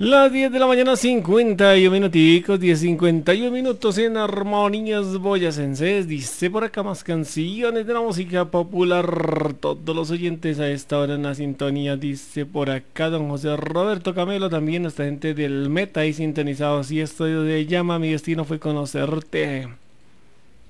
Las 10 de la mañana, 51 minuticos, 10:51 en Armonías Boyacenses. Dice por acá más canciones de la música popular. Todos los oyentes a esta hora en la sintonía. Dice por acá don José Roberto Camelo, también esta gente del Meta y sintonizados. Y esto de llama, mi destino fue conocerte.